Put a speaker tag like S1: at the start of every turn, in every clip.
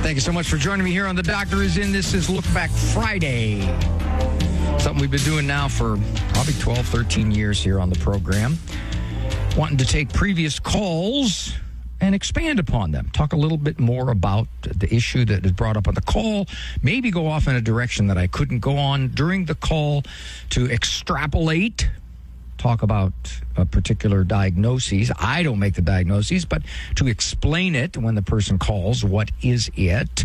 S1: Thank you so much for joining me here on The Doctor Is In. This is Look Back Friday. Something we've been doing now for probably 12, 13 years here on the program. Wanting to take previous calls and expand upon them. Talk a little bit more about the issue that is brought up on the call. Maybe go off in a direction that I couldn't go on during the call to extrapolate. Talk about a particular diagnosis. I don't make the diagnoses, but to explain it when the person calls, what is it?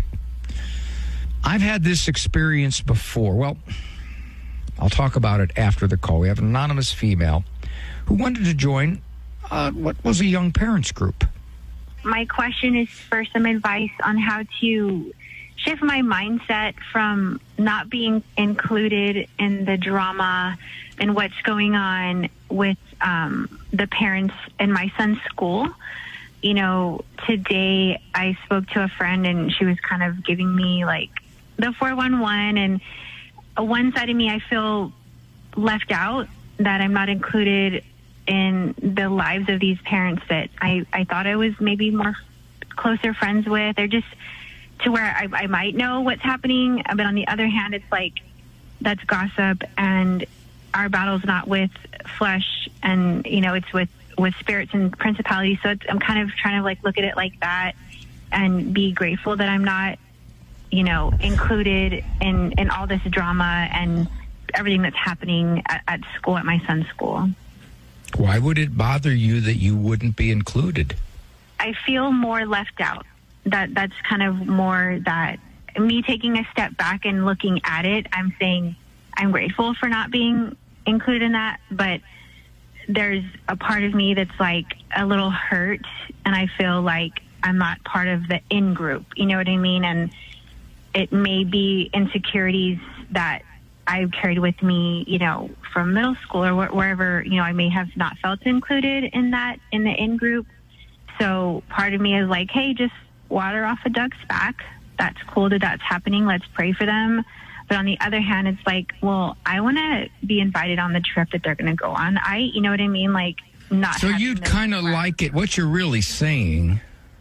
S1: I've had this experience before. Well, I'll talk about it after the call. We have an anonymous female who wanted to join what was a young parents group.
S2: My question is for some advice on how to shift my mindset from not being included in the drama and what's going on with the parents in my son's school. You know, today I spoke to a friend and she was kind of giving me like the 411, and one side of me, I feel left out, that I'm not included in the lives of these parents that I thought I was maybe more closer friends with, or just to where I might know what's happening. But on the other hand, it's like that's gossip, and our battle's not with flesh, and, you know, it's with spirits and principalities. So I'm kind of trying to like look at it like that and be grateful that I'm not, you know, included in all this drama and everything that's happening at school, at my son's school.
S1: Why would it bother you that you wouldn't be included?
S2: I feel more left out. That's kind of more that me taking a step back and looking at it, I'm saying I'm grateful for not being included in that, but there's a part of me that's like a little hurt, and I feel like I'm not part of the in group. You know what I mean? And it may be insecurities that I've carried with me, you know, from middle school or wherever, you know, I may have not felt included in the in group. So part of me is like, hey, just water off a duck's back. That's cool that that's happening. Let's pray for them. But on the other hand, it's like, well, I want to be invited on the trip that they're going to go on. You know what I mean? Like, not.
S1: So you'd kind of like it. What you're really saying,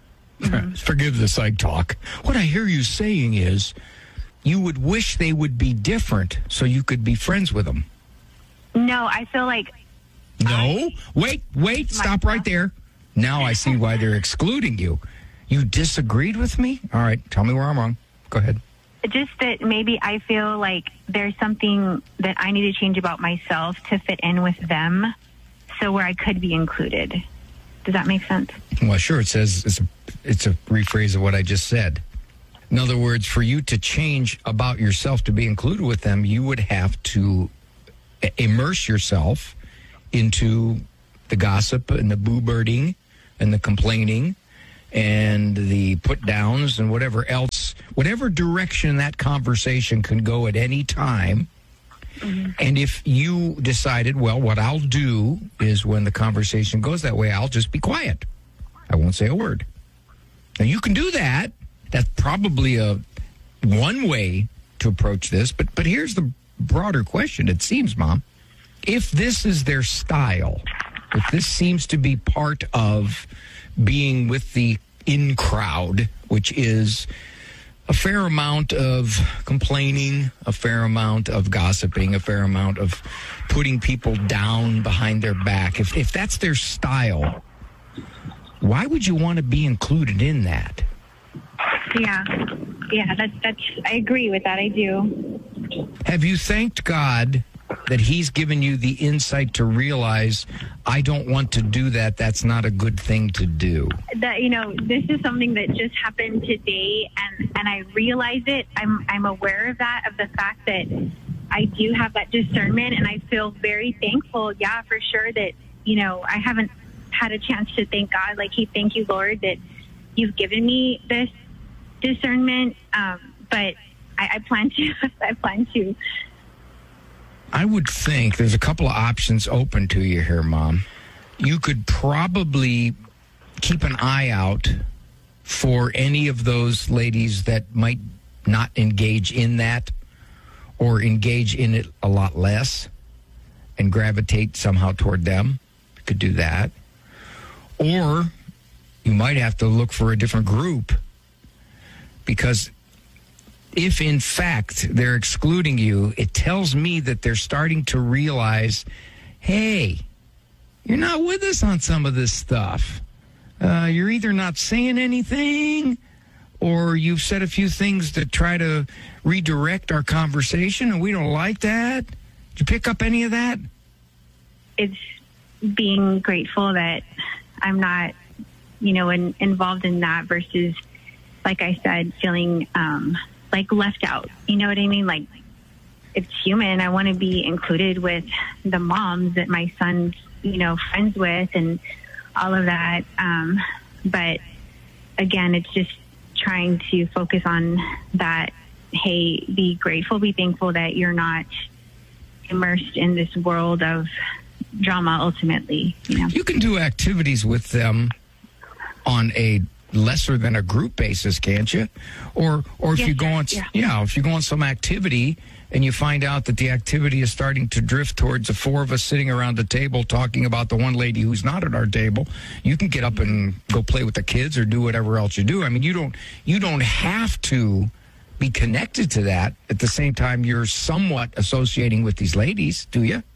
S1: forgive the psych talk. What I hear you saying is you would wish they would be different so you could be friends with them.
S2: No, I feel like.
S1: No, wait, stop right there. Now I see why they're excluding you. You disagreed with me? All right, tell me where I'm wrong. Go ahead.
S2: Just that maybe I feel like there's something that I need to change about myself to fit in with them, so where I could be included. Does that make sense?
S1: Well, sure. It says it's a rephrase of what I just said. In other words, for you to change about yourself to be included with them, you would have to immerse yourself into the gossip and the boo-birding and the complaining and the put-downs and whatever else, whatever direction that conversation can go at any time. Mm-hmm. And if you decided, well, what I'll do is when the conversation goes that way, I'll just be quiet. I won't say a word. Now, you can do that. That's probably one way to approach this. But here's the broader question, it seems, Mom. If this is their style, if this seems to be part of being with the in crowd, which is a fair amount of complaining, a fair amount of gossiping, a fair amount of putting people down behind their back, if that's their style, why would you want to be included in that?
S2: Yeah, that's. I agree with that. I do.
S1: Have you thanked God that He's given you the insight to realize, I don't want to do that. That's not a good thing to do?
S2: That, you know, this is something that just happened today, and I realize it. I'm aware of that, of the fact that I do have that discernment, and I feel very thankful. Yeah, for sure that, you know, I haven't had a chance to thank God. Like, thank you, Lord, that you've given me this discernment. But I plan to. I plan to.
S1: I would think there's a couple of options open to you here, Mom. You could probably keep an eye out for any of those ladies that might not engage in that or engage in it a lot less and gravitate somehow toward them. You could do that. Or you might have to look for a different group because if in fact they're excluding you, it tells me that they're starting to realize, hey, you're not with us on some of this stuff. You're either not saying anything, or you've said a few things to try to redirect our conversation, and we don't like that. Did you pick up any of that?
S2: It's being grateful that I'm not, involved in that versus, like I said, feeling like left out. You know what I mean? Like, it's human. I want to be included with the moms that my son's, friends with and all of that. But again, it's just trying to focus on that. Hey, be grateful, be thankful that you're not immersed in this world of drama ultimately.
S1: You can do activities with them on a lesser than a group basis, can't you? Or if you go on, if you go on some activity and you find out that the activity is starting to drift towards the four of us sitting around the table talking about the one lady who's not at our table, you can get up and go play with the kids or do whatever else you do. I mean, you don't have to be connected to that at the same time you're somewhat associating with these ladies, do you?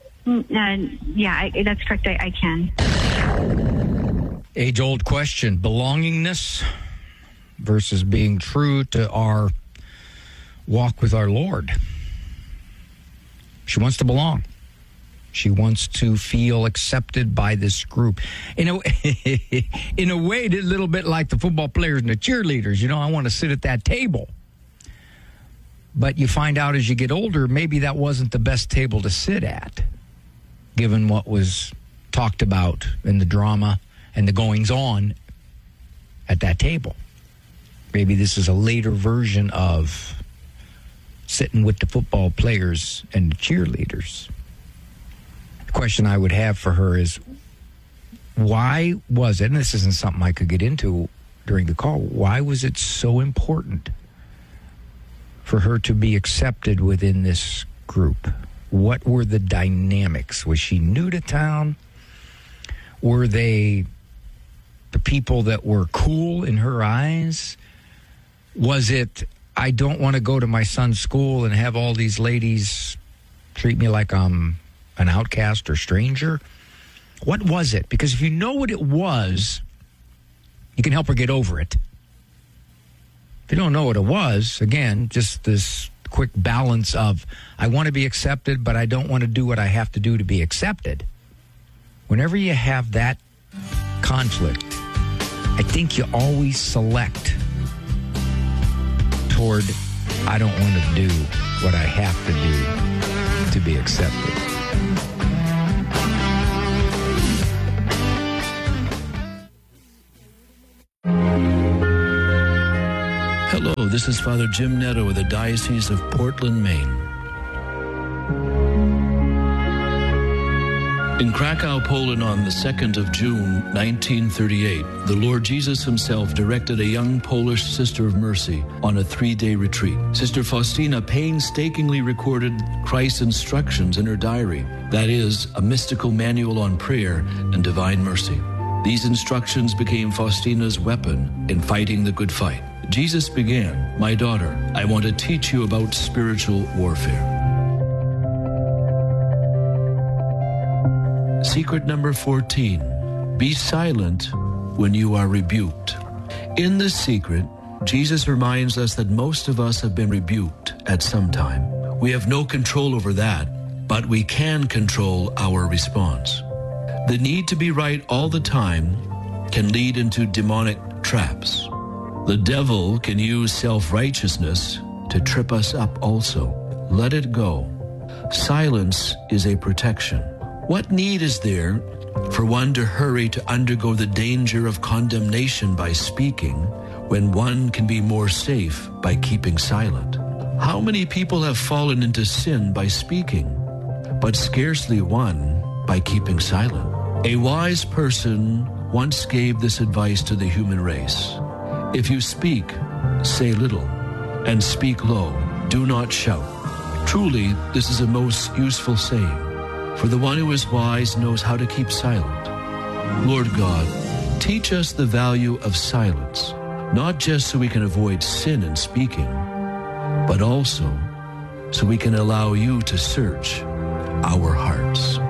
S2: That's correct. I can.
S1: Age-old question, belongingness versus being true to our walk with our Lord. She wants to belong. She wants to feel accepted by this group. In a way, it's a little bit like the football players and the cheerleaders. I want to sit at that table. But you find out as you get older, maybe that wasn't the best table to sit at, given what was talked about in the drama and the goings-on at that table. Maybe this is a later version of sitting with the football players and the cheerleaders. The question I would have for her is, why was it, and this isn't something I could get into during the call, why was it so important for her to be accepted within this group? What were the dynamics? Was she new to town? Were they the people that were cool in her eyes? Was it, I don't want to go to my son's school and have all these ladies treat me like I'm an outcast or stranger? What was it? Because if you know what it was, you can help her get over it. If you don't know what it was, again, just this quick balance of, I want to be accepted, but I don't want to do what I have to do to be accepted. Whenever you have that conflict, I think you always select toward, I don't want to do what I have to do to be accepted.
S3: Hello, this is Father Jim Netto with the Diocese of Portland, Maine. In Krakow, Poland, on the 2nd of June, 1938, the Lord Jesus himself directed a young Polish Sister of Mercy on a 3-day retreat. Sister Faustina painstakingly recorded Christ's instructions in her diary, that is, a mystical manual on prayer and divine mercy. These instructions became Faustina's weapon in fighting the good fight. Jesus began, "My daughter, I want to teach you about spiritual warfare." Secret number 14, be silent when you are rebuked. In this secret, Jesus reminds us that most of us have been rebuked at some time. We have no control over that, but we can control our response. The need to be right all the time can lead into demonic traps. The devil can use self-righteousness to trip us up also. Let it go. Silence is a protection. What need is there for one to hurry to undergo the danger of condemnation by speaking when one can be more safe by keeping silent? How many people have fallen into sin by speaking, but scarcely one by keeping silent? A wise person once gave this advice to the human race. If you speak, say little, and speak low. Do not shout. Truly, this is a most useful saying, for the one who is wise knows how to keep silent. Lord God, teach us the value of silence. not just so we can avoid sin in speaking, but also so we can allow you to search our hearts.